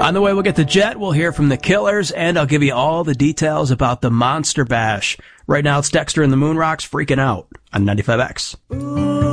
On the way, we'll get the Jet, we'll hear from the Killers, and I'll give you all the details about the Monster Bash. Right now, it's Dexter and the Moon Rocks freaking out on 95X. Ooh.